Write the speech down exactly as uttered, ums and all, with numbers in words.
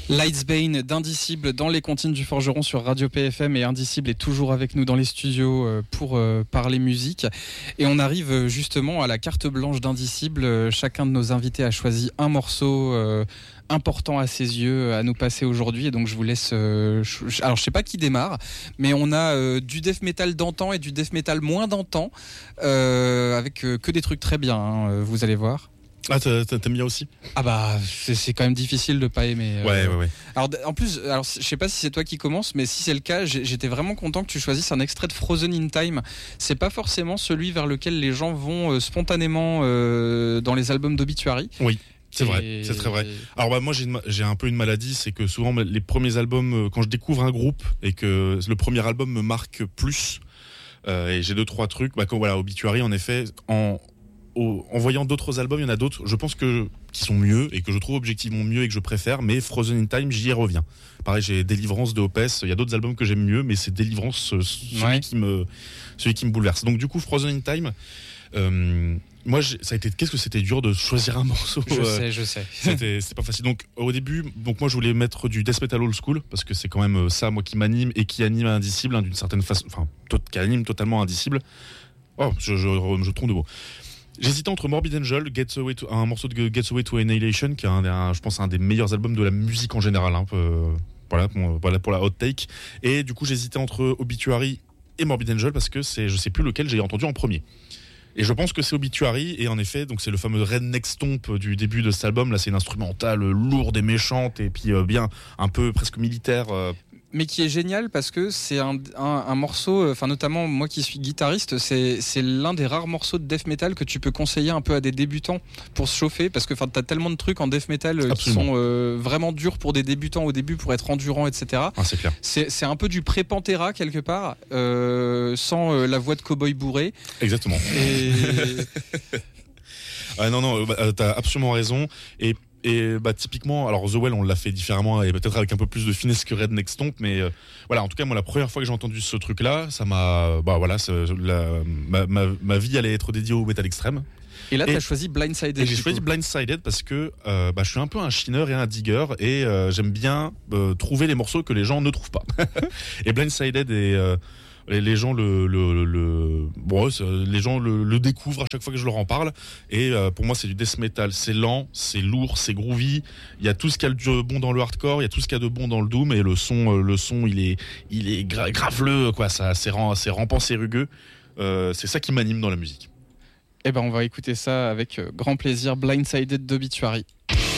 Lightsbane d'Indicible dans les comptines du Forgeron sur Radio P F M, et Indicible est toujours avec nous dans les studios pour parler musique. Et on arrive justement à la carte blanche d'Indicible. Chacun de nos invités a choisi un morceau important à ses yeux à nous passer aujourd'hui, et donc je vous laisse euh, je, alors je sais pas qui démarre, mais on a euh, du death metal d'antan et du death metal moins d'antan, euh, avec euh, que des trucs très bien, hein, vous allez voir. Ah, t'aimes bien aussi? Ah bah c'est, c'est quand même difficile de pas aimer. Euh... Ouais, ouais, ouais. Alors en plus, alors je sais pas si c'est toi qui commence, mais si c'est le cas, j'étais vraiment content que tu choisisses un extrait de Frozen in Time. C'est pas forcément celui vers lequel les gens vont euh, spontanément euh, dans les albums d'Obituary. Oui. C'est vrai, et... c'est très vrai. Alors bah moi j'ai, une, j'ai un peu une maladie, c'est que souvent les premiers albums, quand je découvre un groupe et que le premier album me marque plus, euh, et j'ai deux trois trucs, bah comme voilà, Obituary en effet, en, au, en voyant d'autres albums, il y en a d'autres, je pense que qui sont mieux et que je trouve objectivement mieux et que je préfère, mais Frozen in Time, j'y reviens. Pareil, j'ai Délivrance de Opeth, il y a d'autres albums que j'aime mieux, mais c'est Délivrance celui ouais. qui me celui qui me bouleverse. Donc du coup Frozen in Time. Euh, moi, ça a été. Qu'est-ce que c'était dur de choisir un morceau. Je euh, sais, je sais. C'était, c'est pas facile. Donc, au début, donc moi, je voulais mettre du death metal old school parce que c'est quand même ça, moi, qui m'anime et qui anime Indicible, hein, d'une certaine façon. Enfin, tot, qui anime totalement Indicible. Oh, je, je, je, je trompe de mots. J'hésitais entre Morbid Angel, Get Away to, un morceau de Get Away to Annihilation, qui est un, un, je pense, un des meilleurs albums de la musique en général. Hein, euh, voilà, pour, voilà pour la hot take. Et du coup, j'hésitais entre Obituary et Morbid Angel parce que c'est, je sais plus lequel j'ai entendu en premier. Et je pense que c'est Obituary, et en effet, donc c'est le fameux Redneck Stomp du début de cet album. Là, c'est une instrumentale lourde et méchante, et puis euh, bien un peu presque militaire. Euh. Mais qui est génial parce que c'est un, un, un morceau, enfin notamment moi qui suis guitariste, c'est, c'est l'un des rares morceaux de death metal que tu peux conseiller un peu à des débutants pour se chauffer, parce que t'as tellement de trucs en death metal euh, qui sont euh, vraiment durs pour des débutants au début, pour être endurant, et cetera. Ah, c'est clair. C'est, c'est un peu du pré-Pantera quelque part, euh, sans euh, la voix de cow-boy bourré. Exactement. Et... ah, non, non, bah, t'as absolument raison. Et Et bah typiquement, alors The Well on l'a fait différemment et peut-être avec un peu plus de finesse que Redneck Stomp, mais euh, voilà, en tout cas moi la première fois que j'ai entendu ce truc-là, ça m'a, bah voilà, ça, la, ma, ma, ma vie allait être dédiée au métal extrême. Et là, tu as choisi Blindsided. Et j'ai choisi Blindsided parce que euh, bah, je suis un peu un chineur et un digger, et euh, j'aime bien euh, trouver les morceaux que les gens ne trouvent pas. Et Blindsided est euh, les gens le, le, le bon, les gens le, le découvrent à chaque fois que je leur en parle, et euh, pour moi c'est du death metal, c'est lent, c'est lourd, c'est groovy, il y a tout ce qu'il y a de bon dans le hardcore, il y a tout ce qu'il y a de bon dans le doom, et le son le son il est il est gra- graveleux quoi, ça c'est ram- c'est rampant, c'est rugueux, euh, c'est ça qui m'anime dans la musique. Eh ben on va écouter ça avec grand plaisir. Blindsided d'Obituary.